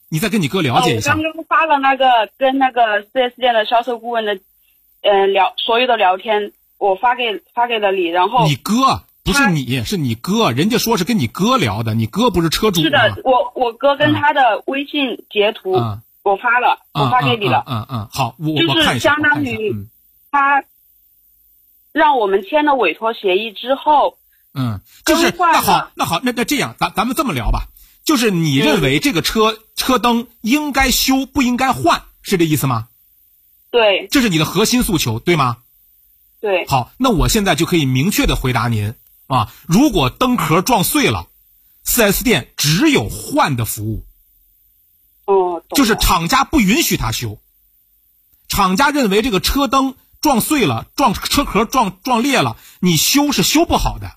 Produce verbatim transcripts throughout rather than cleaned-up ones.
你再跟你哥了解一下。 哦、我刚刚发了那个跟那个 四 S 店的销售顾问的，呃，聊所有的聊天，我发给发给了你，然后你哥不是你，是你哥，人家说是跟你哥聊的，你哥不是车主吗？ 是的，我我哥跟他的微信截图， 嗯、 我发了， 嗯、 我发给你了。 嗯嗯, 嗯, 嗯好，我就我看一下， 是相当于嗯、 他让我们签了委托协议之后， 嗯，就是那好，那好，那那这样，咱咱们这么聊吧，就是你认为这个车、嗯、车灯应该修，不应该换，是这意思吗？ 对， 这是你的核心诉求，对吗？ 对。 好，那我现在就可以明确的回答您啊，如果灯壳撞碎了 ，四 S 店只有换的服务。 哦， 就是厂家不允许他修，厂家认为这个车灯撞碎了，撞车壳撞撞裂了，你修是修不好的，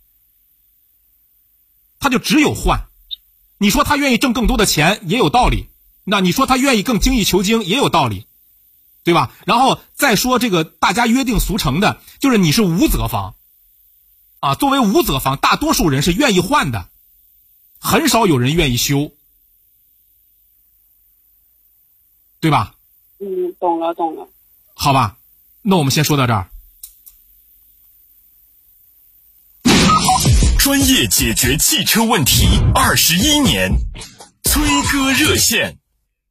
他就只有换。你说他愿意挣更多的钱也有道理，那你说他愿意更精益求精也有道理，对吧？然后再说这个大家约定俗成的，就是你是无责方啊，作为无责方，大多数人是愿意换的，很少有人愿意修，对吧？ 嗯，懂了懂了。 好吧，那我们先说到这儿。 专业解决汽车问题二十一年，崔哥热线。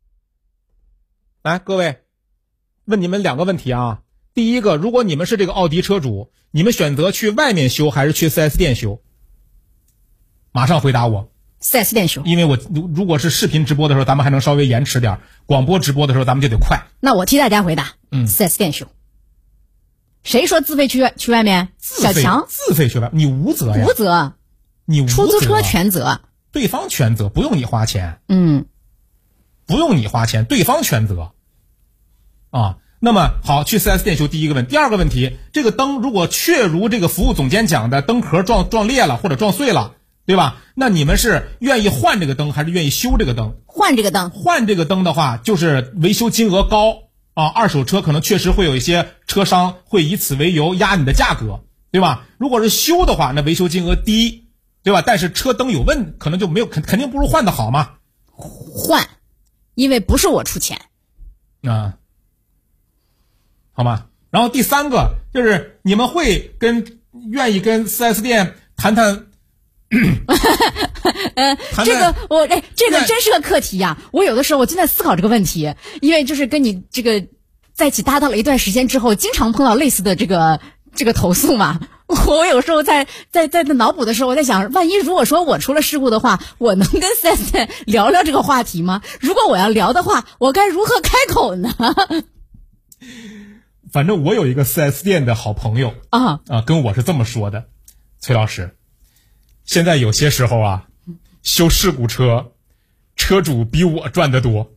来，各位，问你们两个问题啊。第一个，如果你们是这个奥迪车主，你们选择去外面修还是去 四 S 店修？马上回答我。 四 S 店修。 因为我如果是视频直播的时候，咱们还能稍微延迟点，广播直播的时候咱们就得快。 那我替大家回答， 嗯 ， 四 S 店修。谁说自费去外去外面？小强自费去外，你无责呀？ 无责， 你无责， 出租车全责， 对方全责，不用你花钱。 嗯， 不用你花钱，对方全责。啊，那么好，去 四 S 店修第一个问题，第二个问题，这个灯如果确如这个服务总监讲的，灯壳撞撞裂了或者撞碎了，对吧？那你们是愿意换这个灯还是愿意修这个灯？ 换这个灯。 换这个灯的话，就是维修金额高。啊，二手车可能确实会有一些车商会以此为由压你的价格，对吧？如果是修的话，那维修金额低，对吧？但是车灯有问，可能就没有肯肯定不如换的好嘛。 换，因为不是我出钱。 啊，好吗？然后第三个就是你们会跟愿意跟 四 S 店谈谈。 呃，这个我哎，这个真是个课题呀！我有的时候我正在思考这个问题，因为就是跟你这个在一起搭档了一段时间之后，经常碰到类似的这个这个投诉嘛。我有时候在在在脑补的时候，我在想，万一如果说我出了事故的话，我能跟 四 S 店聊聊这个话题吗？如果我要聊的话，我该如何开口呢？ 反正我有一个 四 S 店的好朋友啊啊，跟我是这么说的，崔老师。现在有些时候啊，修事故车，车主比我赚得多，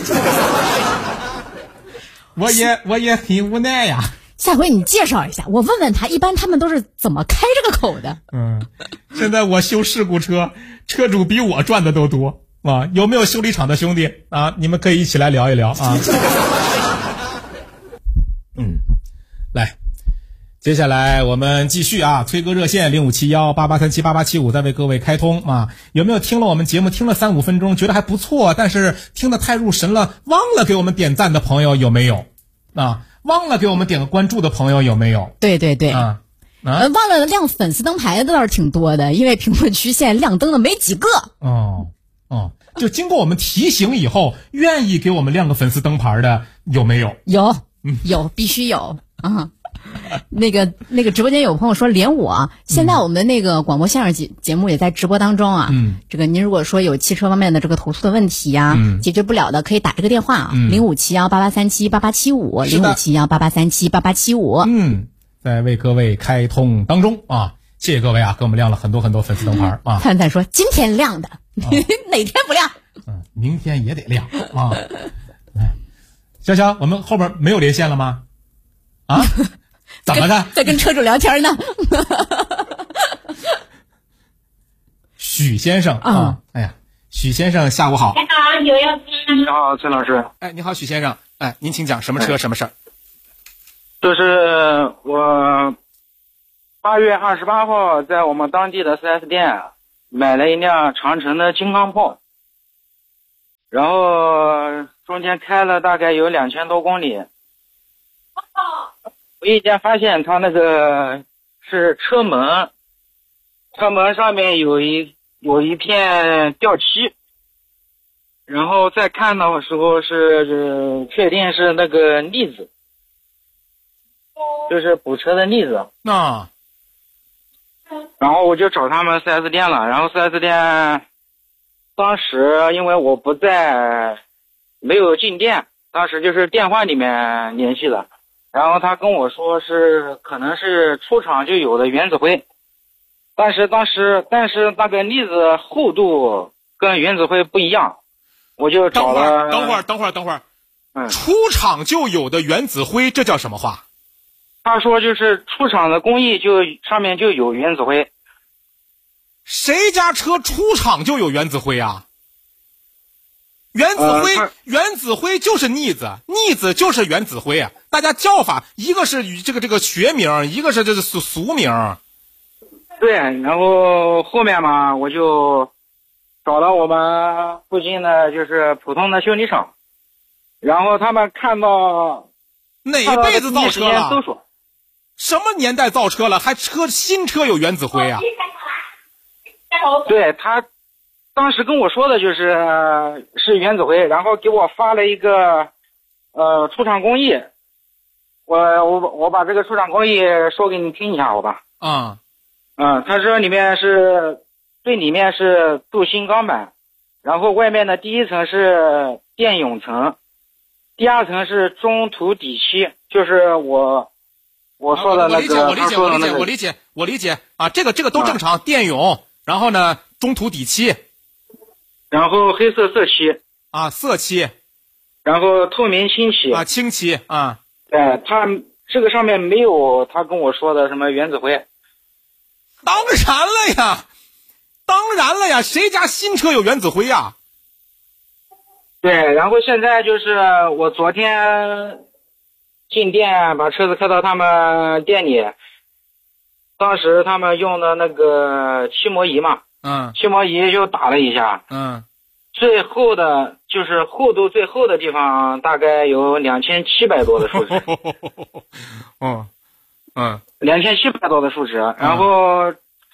我也我也很无奈呀。 下回你介绍一下，我问问他，一般他们都是怎么开这个口的？ 嗯，现在我修事故车，车主比我赚的都多啊！有没有修理厂的兄弟啊？你们可以一起来聊一聊啊。嗯，来。接下来我们继续啊，崔哥热线零五七幺八八三七八八七五在为各位开通啊。有没有听了我们节目听了三五分钟觉得还不错，但是听得太入神了，忘了给我们点赞的朋友有没有啊？忘了给我们点个关注的朋友有没有？ 对对对啊，啊呃，忘了亮粉丝灯牌的倒是挺多的，因为评论区现在亮灯的没几个。 哦哦，就经过我们提醒以后，愿意给我们亮个粉丝灯牌的有没有？ 有，有，必须有啊。那个那个直播间有朋友说连我，现在我们那个广播相声节节目也在直播当中啊。 嗯， 这个您如果说有汽车方面的这个投诉的问题呀、啊嗯，解决不了的，可以打这个电话啊，零五七幺八八三七八八七五，零五七幺八八三七八八七五。 嗯，在为各位开通当中啊，谢谢各位啊，给我们亮了很多很多粉丝灯牌啊。 灿灿说今天亮的，啊、哪天不亮？ 嗯，明天也得亮啊。来，潇潇，我们后边没有连线了吗？啊？怎么的？ 在跟车主聊天呢。 许先生啊、嗯，哎呀，许先生下午好。 你好，有要你好，崔老师。 哎，你好，许先生。哎，您请讲，什么车，哎、什么事儿？ 就是我八月二十八号在我们当地的 四 S 店买了一辆长城的金刚炮。 然后中间开了大概有两千多公里。无意间发现他那个是车门，车门上面有一有一片掉漆，然后再看的时候是、呃、确定是那个腻子，就是补车的腻子。 那然后我就找他们 四 S 店了，然后 四 S 店当时因为我不在，没有进店，当时就是电话里面联系的。然后他跟我说是可能是出厂就有的原子灰，但是当时但是那个腻子厚度跟原子灰不一样，我就找了。 等会儿，等会儿，等会儿， 嗯， 出厂就有的原子灰，这叫什么话？ 他说就是出厂的工艺就上面就有原子灰。 谁家车出厂就有原子灰啊？原子灰， 呃、 原子灰就是腻子，腻子就是原子灰啊。大家叫法，一个是这个这个学名，一个是这个俗俗名。 对，然后后面嘛，我就找到我们附近的就是普通的修理厂，然后他们看到哪辈子造车了？ 都说什么年代造车了？还车新车有原子灰啊？ 对，他当时跟我说的就是、呃、是原子灰，然后给我发了一个呃出厂工艺，我我我把这个出厂工艺说给你听一下，好吧？ 嗯嗯，它这里面是最里面是镀锌钢板，然后外面的第一层是电泳层，第二层是中土底漆，就是我我说的那个。 我理解，我理解，我理解，我理解啊，这个这个都正常，啊、电泳，然后呢中土底漆， 然后黑色色漆啊，色漆， 然后透明清漆啊，清漆啊。 哎，它这个上面没有他跟我说的什么原子灰。 当然了呀，当然了呀，谁家新车有原子灰呀？ 对，然后现在就是我昨天进店把车子开到他们店里，当时他们用的那个漆膜仪嘛， 嗯， 漆膜仪就打了一下， 嗯， 最厚的就是厚度最厚的地方大概有两千七百多的数值， 嗯嗯， 两千七百多的数值，然后，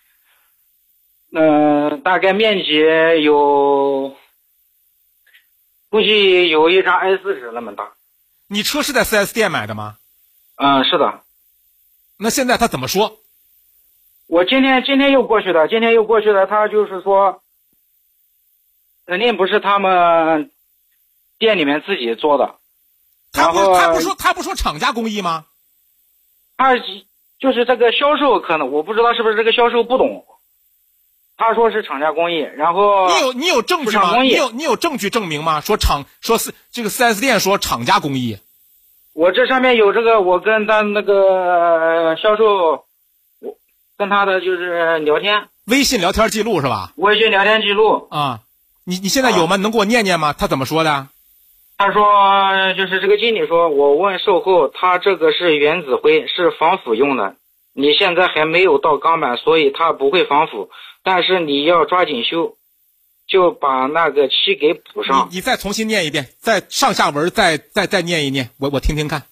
嗯、呃，大概面积有，估计有一张 A 四 纸那么大。 你车是在 四 S 店买的吗？ 嗯，是的。 那现在他怎么说？ 我今天今天又过去了，今天又过去了，他就是说，肯定不是他们店里面自己做的。 他不然后他不说他不说厂家工艺吗？ 他就是这个销售可能我不知道是不是这个销售不懂，他说是厂家工艺，然后你有你有证据吗？你有你有证据证明吗？说厂说是这个 四 S 店说厂家工艺。 我这上面有这个，我跟他那个销售，我跟他的就是聊天， 微信聊天记录是吧？ 微信聊天记录啊，你你现在有吗？能给我念念吗？他怎么说的？ 他说就是这个经理说，我问售后，他这个是原子灰，是防腐用的，你现在还没有到钢板，所以它不会防腐，但是你要抓紧修，就把那个漆给补上。 你你再重新念一遍，再上下文再再再念一念，我我听听看。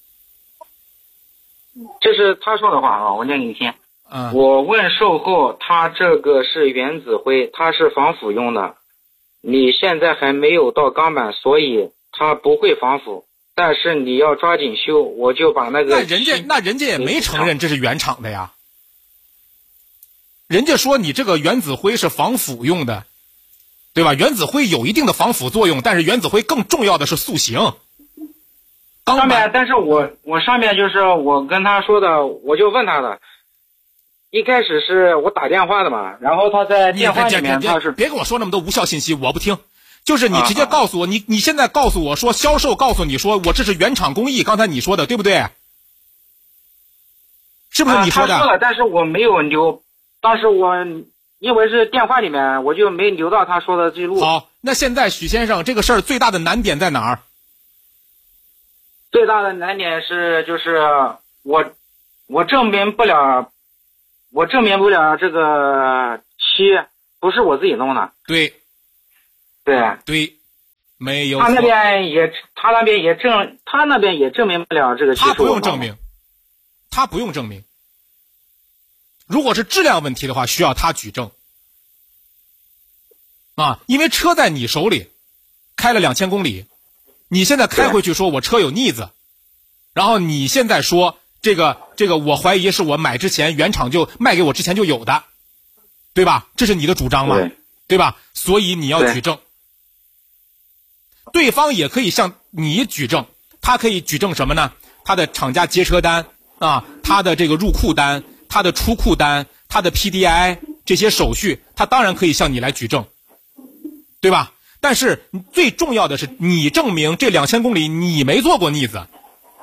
这是他说的话啊，我念给你听。 嗯， 我问售后，他这个是原子灰，它是防腐用的，你现在还没有到钢板，所以它不会防腐，但是你要抓紧修，我就把那个。 那人家那人家也没承认这是原厂的呀。人家说你这个原子灰是防腐用的，对吧？原子灰有一定的防腐作用，但是原子灰更重要的是塑形。 上面，但是我我上面就是我跟他说的，我就问他的。一开始是我打电话的嘛，然后他在电话里面他是别跟我说那么多无效信息，我不听。就是你直接告诉我，啊、你你现在告诉我说，销售告诉你说我这是原厂工艺，刚才你说的对不对？是不是你说的？ 啊、他说了，但是我没有留，当时我因为是电话里面，我就没留到他说的记录。 好，那现在许先生这个事儿最大的难点在哪儿？ 最大的难点是就是我我证明不了。我证明不了这个漆不是我自己弄的。 对， 对对， 没有他那错。 边也，他那边也证，他那边也证明不了这个技术。 他不用证明，他不用证明。如果是质量问题的话，需要他举证。啊，因为车在你手里，开了两千公里，你现在开回去说我车有腻子，然后你现在说这个这个我怀疑是我买之前原厂就卖给我之前就有的，对吧？这是你的主张嘛， 对, 对吧？所以你要举证。对方也可以向你举证，他可以举证什么呢？他的厂家接车单啊，他的这个入库单，他的出库单，他的 P D I 这些手续，他当然可以向你来举证，对吧？但是最重要的是你证明这两千公里你没做过腻子。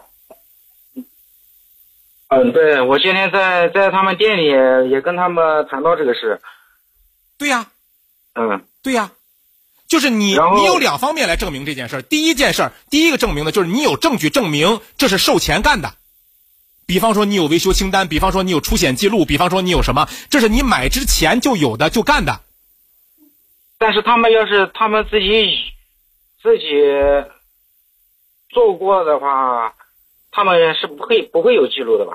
嗯，对，我今天在在他们店里也跟他们谈到这个事。 对呀， 嗯， 对呀，就是你你有两方面来证明这件事儿。第一件事儿，第一个证明的就是你有证据证明这是售前干的，比方说你有维修清单，比方说你有出险记录，比方说你有什么，这是你买之前就有的就干的。 但是他们要是他们自己自己做过的话，他们是不会不会有记录的吧？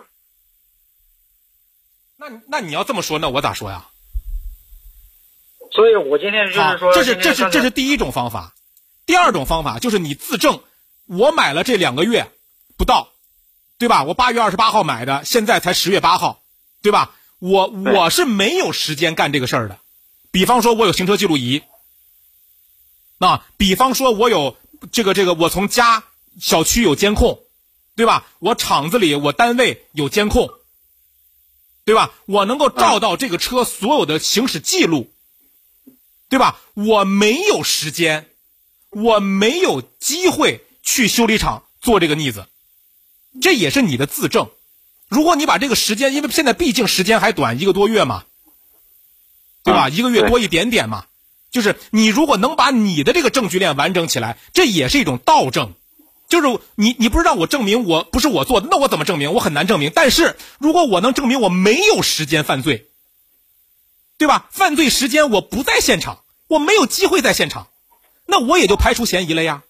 那那你要这么说，那我咋说呀？ 所以我今天就是说， 这是这是这是第一种方法。第二种方法就是你自证，我买了这两个月不到，对吧？我八月二十八号买的，现在才十月八号，对吧？我我是没有时间干这个事儿的。比方说我有行车记录仪，那比方说我有这个这个我从家小区有监控，对吧？我厂子里我单位有监控，对吧？我能够照到这个车所有的行驶记录，对吧？我没有时间，我没有机会去修理厂做这个腻子，这也是你的自证。如果你把这个时间，因为现在毕竟时间还短，一个多月嘛，对吧？一个月多一点点嘛，就是你如果能把你的这个证据链完整起来，这也是一种倒证。就是你你不是让我证明我不是我做的，那我怎么证明？我很难证明。但是如果我能证明我没有时间犯罪，对吧？犯罪时间我不在现场，我没有机会在现场，那我也就排除嫌疑了呀，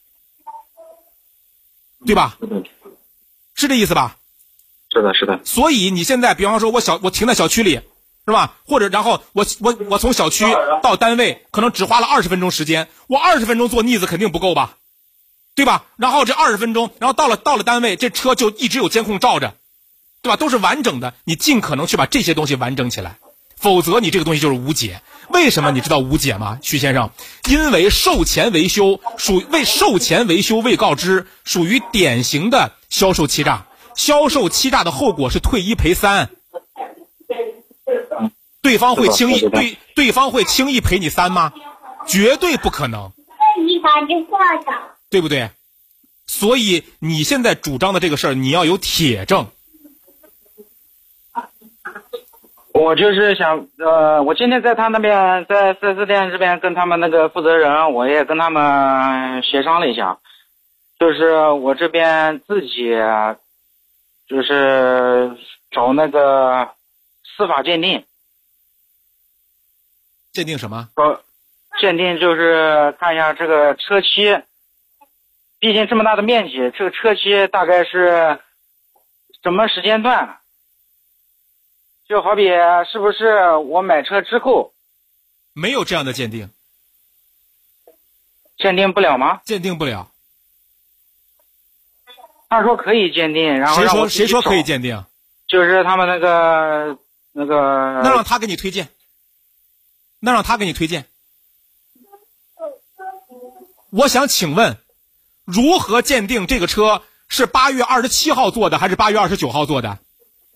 对吧？是这意思吧？ 是的，是的。 所以你现在比方说我小我停在小区里，是吧？或者然后我我我从小区到单位可能只花了二十分钟时间，我二十分钟做腻子肯定不够吧，对吧？然后这二十分钟，然后到了到了单位，这车就一直有监控照着，对吧？都是完整的，你尽可能去把这些东西完整起来，否则你这个东西就是无解。为什么你知道无解吗，徐先生？因为售前维修属为售前维修未告知，属于典型的销售欺诈。销售欺诈的后果是退一赔三，对方会轻易对对方会轻易赔你三吗？绝对不可能，对不对？所以你现在主张的这个事儿，你要有铁证。 我就是想，呃，我今天在他那边，在四 S 店这边跟他们那个负责人，我也跟他们协商了一下，就是我这边自己，就是找那个司法鉴定。 鉴定什么？ 呃，鉴定就是看一下这个车漆，毕竟这么大的面积，这个车漆大概是什么时间段？就好比是不是我买车之后， 没有这样的鉴定， 鉴定不了吗？ 鉴定不了。 他说可以鉴定，然后谁让我说谁说可以鉴定？ 就是他们那个那个。 那让他给你推荐，那让他给你推荐。我想请问，如何鉴定这个车是八月二十七号做的还是八月二十九号做的？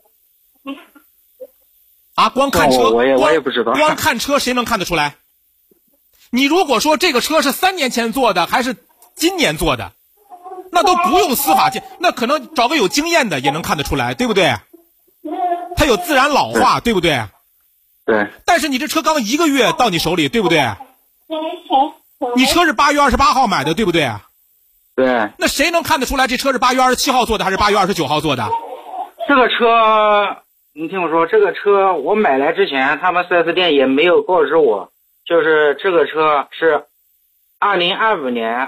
啊，光看车， 我也我也不知道。 光看车谁能看得出来？你如果说这个车是三年前做的还是今年做的，那都不用司法鉴，那可能找个有经验的也能看得出来，对不对？它有自然老化， 对, 对不对？ 对。 但是你这车刚一个月到你手里，对不对？你车是八月二十八号买的，对不对？ 对。 那谁能看得出来这车是八月二十七号做的还是八月二十九号做的？ 这个车。你听我说，这个车我买来之前，他们 四 S 店也没有告知我，就是这个车是二零二五年